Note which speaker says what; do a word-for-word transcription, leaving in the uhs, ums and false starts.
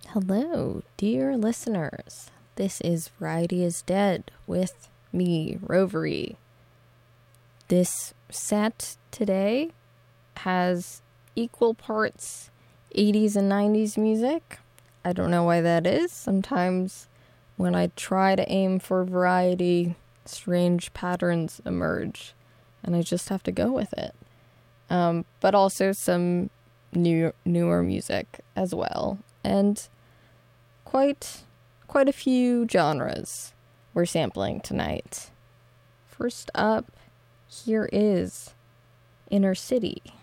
Speaker 1: Hello, dear listeners. This is Variety is Dead with me, Rovery. This set today has equal parts eighties and nineties music. I don't know why that is. Sometimes when I try to aim for variety, strange patterns emerge, and I just have to go with it. Um, but also some new newer music as well, and quite quite a few genres we're sampling tonight. First up, here is Inner City.